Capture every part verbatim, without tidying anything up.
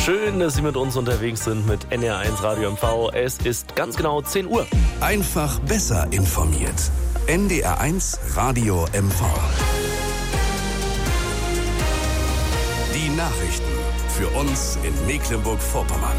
Schön, dass Sie mit uns unterwegs sind mit N D R eins Radio M V. Es ist ganz genau zehn Uhr. Einfach besser informiert. N D R eins Radio M V. Die Nachrichten für uns in Mecklenburg-Vorpommern.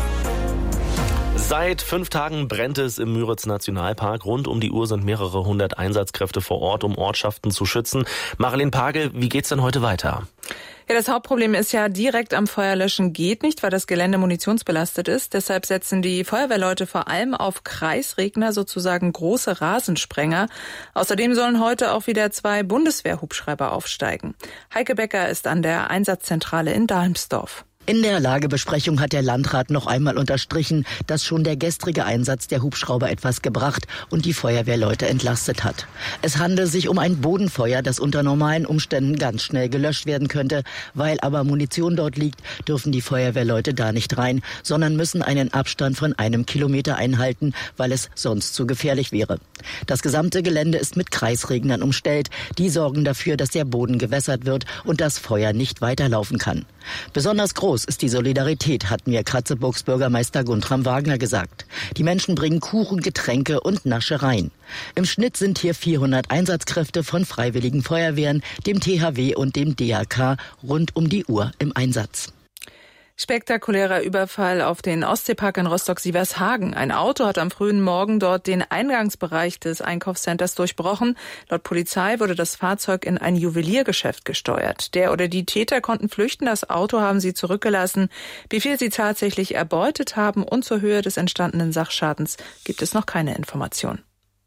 Seit fünf Tagen brennt es im Müritz-Nationalpark. Rund um die Uhr sind mehrere hundert Einsatzkräfte vor Ort, um Ortschaften zu schützen. Marilyn Pagel, wie geht's denn heute weiter? Ja, das Hauptproblem ist ja, direkt am Feuerlöschen geht nicht, weil das Gelände munitionsbelastet ist. Deshalb setzen die Feuerwehrleute vor allem auf Kreisregner, sozusagen große Rasensprenger. Außerdem sollen heute auch wieder zwei Bundeswehr-Hubschrauber aufsteigen. Heike Becker ist an der Einsatzzentrale in Dalmsdorf. In der Lagebesprechung hat der Landrat noch einmal unterstrichen, dass schon der gestrige Einsatz der Hubschrauber etwas gebracht und die Feuerwehrleute entlastet hat. Es handelt sich um ein Bodenfeuer, das unter normalen Umständen ganz schnell gelöscht werden könnte. Weil aber Munition dort liegt, dürfen die Feuerwehrleute da nicht rein, sondern müssen einen Abstand von einem Kilometer einhalten, weil es sonst zu gefährlich wäre. Das gesamte Gelände ist mit Kreisregnern umstellt. Die sorgen dafür, dass der Boden gewässert wird und das Feuer nicht weiterlaufen kann. Besonders groß ist die Solidarität, hat mir Kratzeburgs Bürgermeister Guntram Wagner gesagt. Die Menschen bringen Kuchen, Getränke und Naschereien. Im Schnitt sind hier vierhundert Einsatzkräfte von Freiwilligen Feuerwehren, dem T H W und dem D R K rund um die Uhr im Einsatz. Spektakulärer Überfall auf den Ostseepark in Rostock-Sievershagen. Ein Auto hat am frühen Morgen dort den Eingangsbereich des Einkaufscenters durchbrochen. Laut Polizei wurde das Fahrzeug in ein Juweliergeschäft gesteuert. Der oder die Täter konnten flüchten, das Auto haben sie zurückgelassen. Wie viel sie tatsächlich erbeutet haben und zur Höhe des entstandenen Sachschadens gibt es noch keine Information.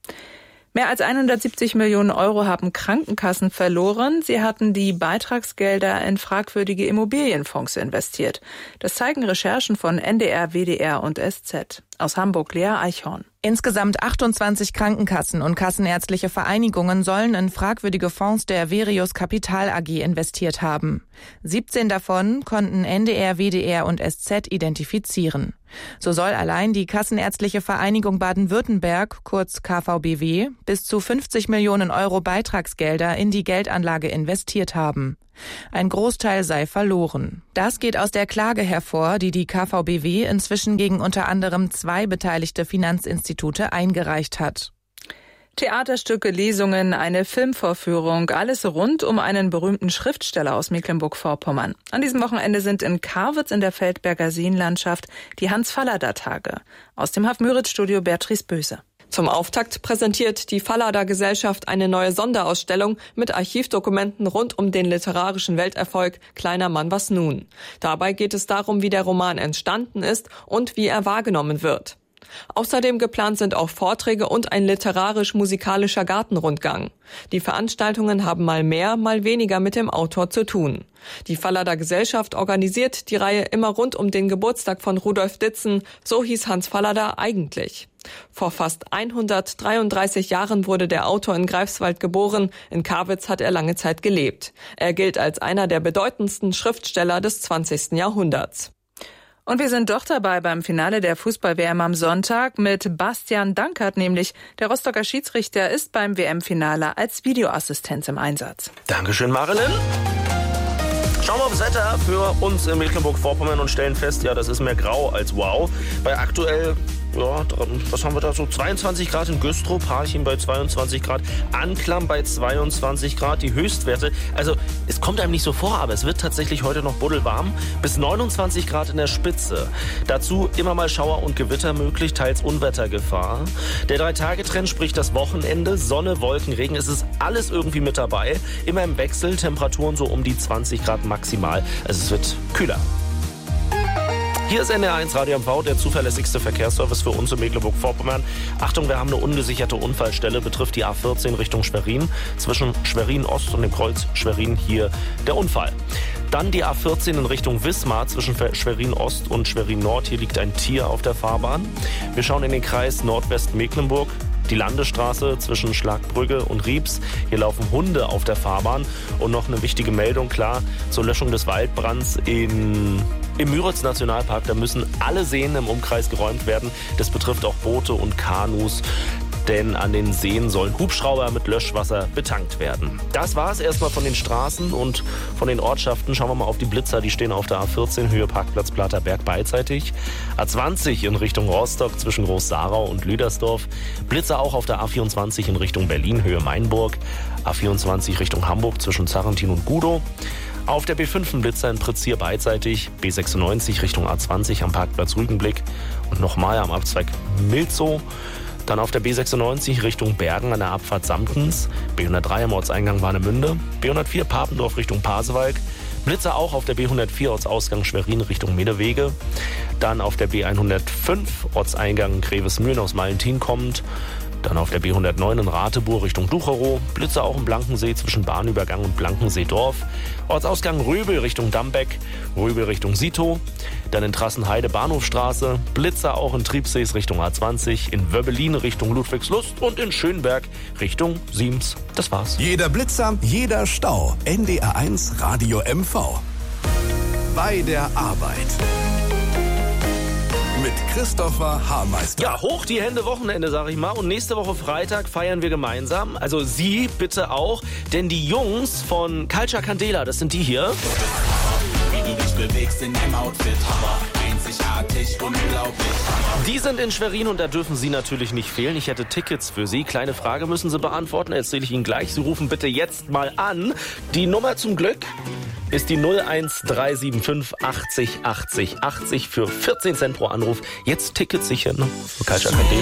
Mehr als hundertsiebzig Millionen Euro haben Krankenkassen verloren. Sie hatten die Beitragsgelder in fragwürdige Immobilienfonds investiert. Das zeigen Recherchen von N D R, W D R und S Z. Aus Hamburg, Lea Eichhorn. Insgesamt achtundzwanzig Krankenkassen und kassenärztliche Vereinigungen sollen in fragwürdige Fonds der Verius Kapital A G investiert haben. siebzehn davon konnten N D R, W D R und S Z identifizieren. So soll allein die Kassenärztliche Vereinigung Baden-Württemberg, kurz K V B W, bis zu fünfzig Millionen Euro Beitragsgelder in die Geldanlage investiert haben. Ein Großteil sei verloren. Das geht aus der Klage hervor, die die K V B W inzwischen gegen unter anderem zwei beteiligte Finanzinstitute eingereicht hat. Theaterstücke, Lesungen, eine Filmvorführung, alles rund um einen berühmten Schriftsteller aus Mecklenburg-Vorpommern. An diesem Wochenende sind in Karwitz in der Feldberger Seenlandschaft die Hans-Fallada-Tage. Aus dem Haff-Müritz-Studio Beatrice Böse. Zum Auftakt präsentiert die Fallada-Gesellschaft eine neue Sonderausstellung mit Archivdokumenten rund um den literarischen Welterfolg Kleiner Mann, was nun? Dabei geht es darum, wie der Roman entstanden ist und wie er wahrgenommen wird. Außerdem geplant sind auch Vorträge und ein literarisch-musikalischer Gartenrundgang. Die Veranstaltungen haben mal mehr, mal weniger mit dem Autor zu tun. Die Fallada Gesellschaft organisiert die Reihe immer rund um den Geburtstag von Rudolf Ditzen, so hieß Hans Fallada eigentlich. Vor fast hundertdreiunddreißig Jahren wurde der Autor in Greifswald geboren, in Karwitz hat er lange Zeit gelebt. Er gilt als einer der bedeutendsten Schriftsteller des zwanzigsten Jahrhunderts. Und wir sind doch dabei beim Finale der Fußball-W M am Sonntag mit Bastian Dankert, nämlich der Rostocker Schiedsrichter ist beim W M-Finale als Videoassistenz im Einsatz. Dankeschön, Marilyn. Schauen wir aufs Wetter für uns in Mecklenburg-Vorpommern und stellen fest, ja, das ist mehr grau als wow. Bei aktuell, ja, was haben wir da so, zweiundzwanzig Grad in Güstrow, Parchim bei zweiundzwanzig Grad, Anklam bei zweiundzwanzig Grad, die Höchstwerte. Also es kommt einem nicht so vor, aber es wird tatsächlich heute noch buddelwarm, bis neunundzwanzig Grad in der Spitze. Dazu immer mal Schauer und Gewitter möglich, teils Unwettergefahr. Der Drei-Tage-Trend spricht das Wochenende, Sonne, Wolken, Regen, es ist alles irgendwie mit dabei. Immer im Wechsel, Temperaturen so um die zwanzig Grad maximal. Also es wird kühler. Hier ist N D R eins Radio M V, der zuverlässigste Verkehrsservice für uns in Mecklenburg-Vorpommern. Achtung, wir haben eine ungesicherte Unfallstelle, betrifft die A vierzehn Richtung Schwerin. Zwischen Schwerin-Ost und dem Kreuz Schwerin hier der Unfall. Dann die A vierzehn in Richtung Wismar zwischen Schwerin-Ost und Schwerin-Nord. Hier liegt ein Tier auf der Fahrbahn. Wir schauen in den Kreis Nordwest-Mecklenburg. Die Landesstraße zwischen Schlagbrügge und Riebs. Hier laufen Hunde auf der Fahrbahn. Und noch eine wichtige Meldung, klar, zur Löschung des Waldbrands in, im Müritz-Nationalpark. Da müssen alle Seen im Umkreis geräumt werden. Das betrifft auch Boote und Kanus. denn an den Seen sollen Hubschrauber mit Löschwasser betankt werden. Das war es erstmal von den Straßen und von den Ortschaften. Schauen wir mal auf die Blitzer, die stehen auf der A vierzehn, Höhe Parkplatz Platerberg beidseitig. A zwanzig in Richtung Rostock zwischen Groß-Sarau und Lüdersdorf. Blitzer auch auf der A vierundzwanzig in Richtung Berlin, Höhe Mainburg. A vierundzwanzig Richtung Hamburg zwischen Zarrentin und Gudow. Auf der B fünf ein Blitzer in Pritzir beidseitig, B sechsundneunzig Richtung A zwanzig am Parkplatz Rügenblick und nochmal am Abzweig Milzow. Dann auf der B sechsundneunzig Richtung Bergen an der Abfahrt Samtens, B hundertdrei am Orteingang Warnemünde, B hundertvier Papendorf Richtung Pasewalk, Blitzer auch auf der B hundertvier Ortsausgang Schwerin Richtung Medewege, dann auf der B hundertfünf Ortseingang Grevesmühlen aus Malentin kommend, dann auf der B hundertneun in Rateburg Richtung Ducherow, Blitzer auch im Blankensee zwischen Bahnübergang und Blankensee-Dorf, Ortsausgang Röbel Richtung Dambeck, Röbel Richtung Sito, dann in Trassenheide Bahnhofstraße, Blitzer auch in Triebsees Richtung A zwanzig, in Wöbbelin Richtung Ludwigslust und in Schönberg Richtung Siems. Das war's. Jeder Blitzer, jeder Stau. N D R eins Radio M V. Bei der Arbeit. Mit Christopher Haarmeister. Ja, hoch die Hände, Wochenende, sag ich mal. Und nächste Woche Freitag feiern wir gemeinsam. Also Sie bitte auch. Denn die Jungs von Culture Candela, das sind die hier. Wie du dich bewegst in deinem Outfit, Hammer. Einzigartig, unglaublich. Die sind in Schwerin und da dürfen Sie natürlich nicht fehlen. Ich hätte Tickets für Sie. Kleine Frage müssen Sie beantworten. Erzähle ich Ihnen gleich. Sie rufen bitte jetzt mal an. Die Nummer zum Glück ist die null eins drei sieben fünf achtzig achtzig achtzig für vierzehn Cent pro Anruf. Jetzt Tickets sichern. Culture Candela.